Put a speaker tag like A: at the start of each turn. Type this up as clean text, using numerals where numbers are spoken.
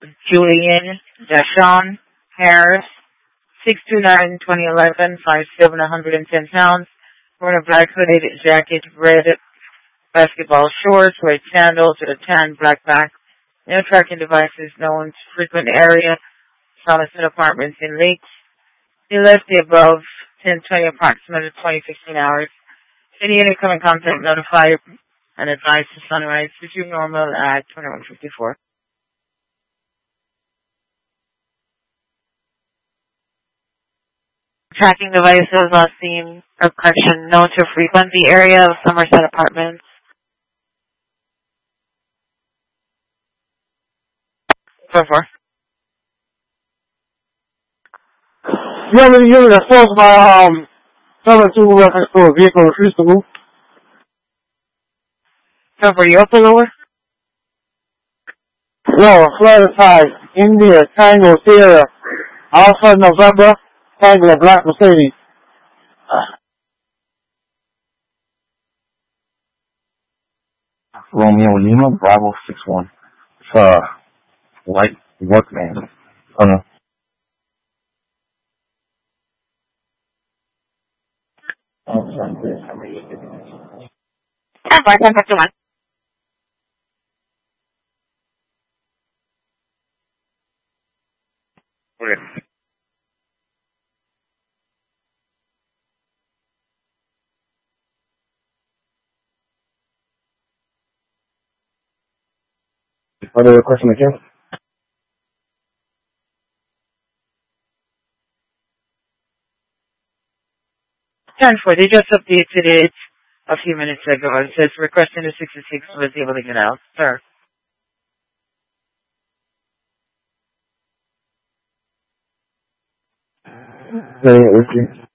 A: Julian Deshawn Harris, 6'2", 5'7", 110 pounds, wearing a black hooded jacket, red basketball shorts, red sandals, with a tan black back. No tracking devices, no one's frequent area. Solomon Apartments in Lakes. He left the above 10:20 approximately 20:15 hours. Any incoming contact notified and advised to Sunrise. Resume normal at 21:54. Tracking devices last seen, or correction, known to frequent the area of Somerset Apartments. 4-4.
B: You have any unit that falls by, 7-2 reference to a vehicle refused to move?
A: 4-4, you up or lower?
B: Lower, flat side, India, Tango, Sierra, Alpha, November, Tango, Black Mercedes.
C: Romeo Lima, Bravo 61. It's light workman. Oh no.
A: Contact one.
C: Okay. Other question again?
A: 10-4, they just updated it a few minutes ago. It says requesting the 66 was able to get out. Sir.
C: Say it with you.